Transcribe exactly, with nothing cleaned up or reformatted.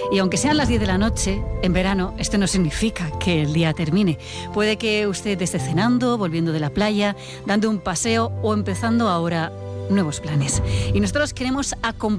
Y aunque sean las diez de la noche, en verano, esto no significa que el día termine. Puede que usted esté cenando, volviendo de la playa, dando un paseo o empezando ahora nuevos planes. Y nosotros queremos acompañar